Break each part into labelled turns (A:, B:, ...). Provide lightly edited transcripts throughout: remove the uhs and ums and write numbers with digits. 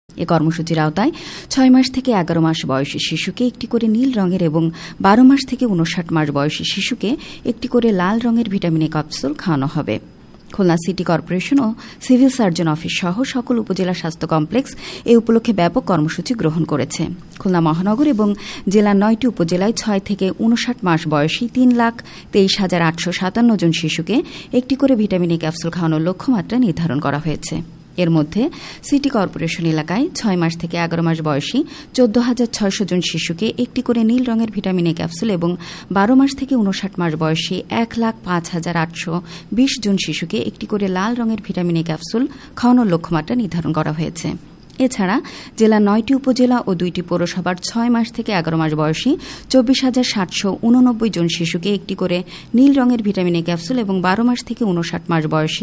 A: এ কর্মসূচির আওতায় 6 মাস থেকে 11 মাস বয়সী শিশুকে একটি করে নীল রঙের এবং 12 মাস থেকে 59 মাস বয়সী শিশুকে একটি করে লাল রঙের ভিটামিন এ ক্যাপসুল খাওয়ানো হবে। খুলনা সিটি কর্পোরেশন ও সিভিল সার্জন অফিস সহ সকল উপজেলা স্বাস্থ্য কমপ্লেক্স এ উপলক্ষে ব্যাপক কর্মসূচি গ্রহণ করেছে। খুলনা মহানগর এবং জেলার 9টি উপজেলায় 6 থেকে 59 মাস বয়সী 3,23,857 জন শিশুকে একটি করে ভিটামিন এ ক্যাপসুল খাওয়ানোর লক্ষ্যমাত্রা নির্ধারণ করা হয়েছে। এর মধ্যে সিটি কর্পোরেশন এলাকায় 6 মাস থেকে 11 মাস বয়সী 14,600 জন শিশুকে একটি করে নীল রঙের ভিটামিন এ ক্যাপসুল এবং 12 মাস থেকে 59 মাস বয়সী 1,05,820 জন শিশুকে একটি করে লাল রঙের ভিটামিন এ ক্যাপসুল খাওয়ানোর লক্ষ্যমাত্রা নির্ধারণ করা হয়েছে। এছাড়া জেলার 9টি উপজেলা ও 2টি পৌরসভার 6 মাস থেকে 11 মাস বয়সী 24,789 জন শিশুকে একটি করে নীল রঙের ভিটামিন এ ক্যাপসুল এবং 12 মাস থেকে 59 মাস বয়সী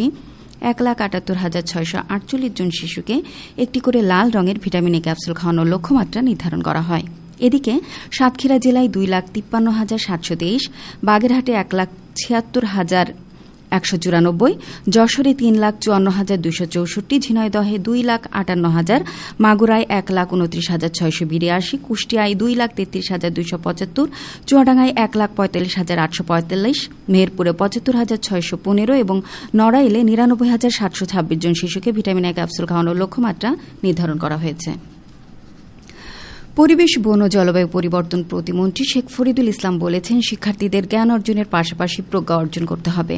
A: 1,78,648 জন শিশুকে একটি করে লাল রঙের ভিটামিন এ ক্যাপসুল খাওয়ানোর লক্ষ্যমাত্রা নির্ধারণ করা হয়। এদিকে সাতক্ষীরা জেলায় 2,53,723, বাগেরহাটে 1,76,194, যশোরে 3,54,264, ঝিনাইদহে 2,58,000, মাগুরায় 1,29,682, কুষ্টিয়ায় 2,33,275, চুয়াডাঙ্গায় 1,45,845, মেহেরপুরে 75,615 এবং নড়াইলে 99,726 জন শিশুকে ভিটামিন এ ক্যাপসুল খাওয়ানোর লক্ষ্যমাত্রা নির্ধারণ করা হয়েছে। পরিবেশ, বন ও জলবায়ু পরিবর্তন প্রতিমন্ত্রী শেখ ফরিদুল ইসলাম বলেছেন, শিক্ষার্থীদের জ্ঞান অর্জনের পাশাপাশি প্রজ্ঞা অর্জন করতে হবে।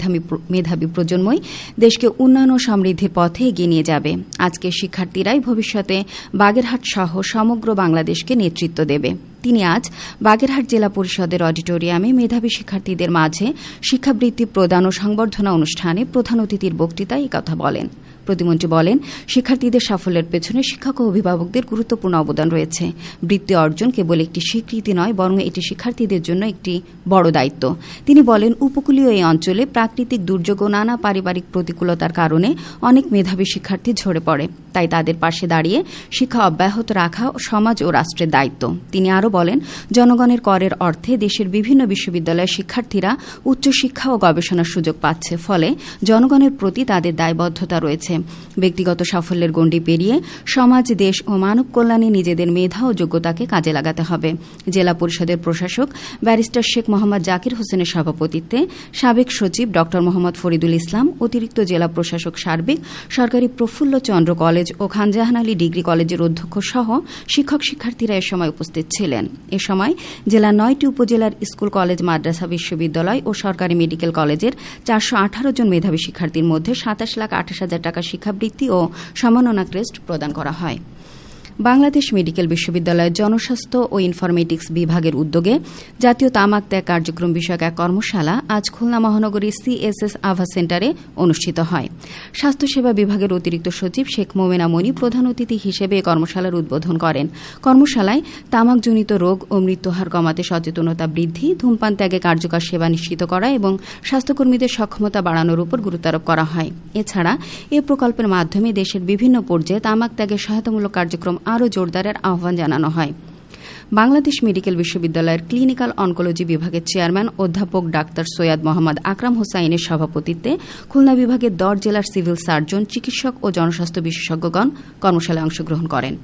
A: মেধাবী প্রজন্মই দেশকে উন্নয়ন ও সমৃদ্ধির পথে এগিয়ে নিয়ে যাবে। আজকের শিক্ষার্থীরাই ভবিষ্যতে বাগেরহাট সহ সমগ্র বাংলাদেশকে নেতৃত্ব দেবে। তিনি আজ বাগেরহাট জেলা পরিষদের অডিটোরিয়ামে মেধাবী শিক্ষার্থীদের মাঝে শিক্ষাবৃত্তি প্রদান ও সংবর্ধনা অনুষ্ঠানে প্রধান অতিথির বক্তৃতায় একথা বলেন। প্রতিমন্ত্রী বলেন, শিক্ষার্থীদের সাফল্যের পেছনে শিক্ষক ও অভিভাবকদের গুরুত্বপূর্ণ অবদান রয়েছে। বৃত্তি অর্জন কেবল একটি স্বীকৃতি নয়, বরং এটি শিক্ষার্থীদের জন্য একটি বড় দায়িত্ব। তিনি বলেন, উপকূলীয় এই অঞ্চলে প্রাকৃতিক দুর্যোগ ও নানা পারিবারিক প্রতিকূলতার কারণে অনেক মেধাবী শিক্ষার্থী ঝরে পড়ে। তাই তাদের পাশে দাঁড়িয়ে শিক্ষা অব্যাহত রাখা সমাজ ও রাষ্ট্রের দায়িত্ব। তিনি আরও বলেন, জনগণের করের অর্থে দেশের বিভিন্ন বিশ্ববিদ্যালয়ের শিক্ষার্থীরা উচ্চশিক্ষা ও গবেষণার সুযোগ পাচ্ছে। ফলে জনগণের প্রতি তাদের দায়বদ্ধতা রয়েছে। ব্যক্তিগত সাফল্যের গণ্ডি পেরিয়ে সমাজ, দেশ ও মানব কল্যাণে নিজেদের মেধা ও যোগ্যতাকে কাজে লাগাতে হবে। জেলা পরিষদের প্রশাসক ব্যারিস্টার শেখ মোহাম্মদ জাকির হোসেনের সভাপতিত্বে সাবেক সচিব ড মোহাম্মদ ফরিদুল ইসলাম, অতিরিক্ত জেলা প্রশাসক সার্বিক, সরকারি প্রফুল্ল চন্দ্র কলেজ ও খানজাহান আলী ডিগ্রি কলেজের অধ্যক্ষ সহ শিক্ষক শিক্ষার্থীরা এ সময় উপস্থিত ছিলেন। এ সময় জেলার 9টি উপজেলার স্কুল, কলেজ, মাদ্রাসা, বিশ্ববিদ্যালয় ও সরকারি মেডিকেল কলেজের 418 জন মেধাবী শিক্ষার্থীর মধ্যে 27,28,000 টাকা শিক্ষাবৃত্তি ও সম্মাননা ক্রেস্ট প্রদান করা হয়। বাংলাদেশ মেডিকেল বিশ্ববিদ্যালয়ের জনস্বাস্থ্য ও ইনফরমেটিক্স বিভাগের উদ্যোগে জাতীয় তামাক ত্যাগ কার্যক্রম বিষয়ক এক কর্মশালা আজ খুলনা মহানগরীর সিএসএস আভা সেন্টারে অনুষ্ঠিত হয়। স্বাস্থ্যসেবা বিভাগের অতিরিক্ত সচিব শেখ মোমেনা মনি প্রধান অতিথি হিসেবে এই কর্মশালার উদ্বোধন করেন। কর্মশালায় তামাকজনিত রোগ ও মৃত্যুহার কমাতে সচেতনতা বৃদ্ধি, ধূমপান ত্যাগে কার্যকর সেবা নিশ্চিত করা এবং স্বাস্থ্যকর্মীদের সক্ষমতা বাড়ানোর উপর গুরুত্বারোপ করা হয়। এছাড়া এ প্রকল্পের মাধ্যমে দেশের বিভিন্ন পর্যায়ে তামাক ত্যাগের সহায়তামূলক কার্যক্রম আরও জোরদারের আহ্বান জানানো হয়। বাংলাদেশ মেডিকেল বিশ্ববিদ্যালয়ের ক্লিনিক্যাল অনকোলজি বিভাগের চেয়ারম্যান অধ্যাপক ডাক্তার সৈয়দ মোহাম্মদ আকরাম হোসাইনের সভাপতিত্বে খুলনা বিভাগের 10 জেলার সিভিল সার্জন, চিকিৎসক ও জনস্বাস্থ্য বিশেষজ্ঞগণ কর্মশালায় অংশগ্রহণ করেন।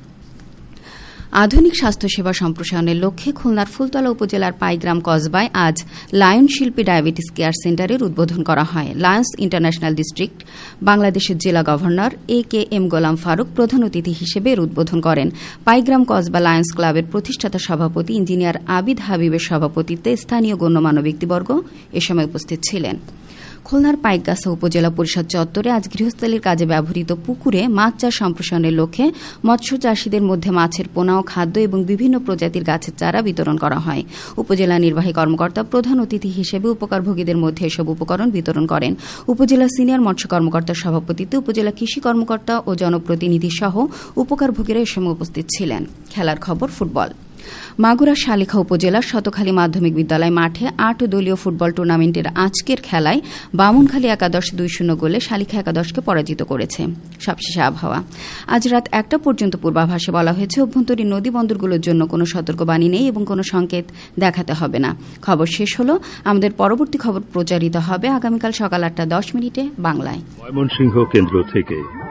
A: আধুনিক স্বাস্থ্যসেবা সম্প্রসারণের লক্ষ্যে খুলনার ফুলতলা উপজেলার পাইগ্রাম কসবায় আজ লায়ন শিল্পী ডায়াবেটিস কেয়ার সেন্টারের উদ্বোধন করা হয়। লায়ন্স ইন্টারন্যাশনাল ডিস্ট্রিক্ট বাংলাদেশের জেলা গভর্নর এ.কে.এম. গোলাম ফারুক প্রধান অতিথি হিসেবে এর উদ্বোধন করেন। পাইগ্রাম কসবা লায়ন্স ক্লাবের প্রতিষ্ঠাতা সভাপতি ইঞ্জিনিয়ার আবিদ হাবিবের সভাপতিত্বে স্থানীয় গণ্যমান্য ব্যক্তিবর্গ এ সময় উপস্থিত ছিলেন। খুলনার পাইকগাছা উপজেলা পরিষদ চত্বরে আজ গৃহস্থালির কাজে ব্যবহৃত পুকুরে মাছ চাষ সম্প্রসারণের লক্ষ্যে মৎস্য চাষীদের মধ্যে মাছের পোনা ও খাদ্য এবং বিভিন্ন প্রজাতির গাছের চারা বিতরণ করা হয়। উপজেলা নির্বাহী কর্মকর্তা প্রধান অতিথি হিসেবে উপকারভোগীদের মধ্যে এসব উপকরণ বিতরণ করেন। উপজেলা সিনিয়র মৎস্য কর্মকর্তার সভাপতিত্বে উপজেলা কৃষি কর্মকর্তা ও জনপ্রতিনিধি সহ উপকারভোগীরা এ সময় উপস্থিত ছিলেন। খেলার খবর, ফুটবল। মাগুরা শালিখা উপজেলার শতখালী মাধ্যমিক বিদ্যালয় মাঠে 8 দলীয় ফুটবল টুর্নামেন্টের আজকের খেলায় বামুনখালী একাদশ 2-0 গোলে শালিখা একাদশকে পরাজিত করেছে। সবশেষে আবহাওয়া। আজ রাত 1টা পর্যন্ত পূর্বাভাসে বলা হয়েছে, অভ্যন্তরীণ নদী বন্দরগুলোর জন্য কোনো সতর্কবাণী নেই এবং কোনো সংকেত দেখাতে হবে না। খবর শেষ হলো। আমাদের পরবর্তী খবর প্রচারিত হবে আগামীকাল সকাল 8টা 10 মিনিটে বাংলায়।
B: ময়মনসিংহ কেন্দ্র থেকে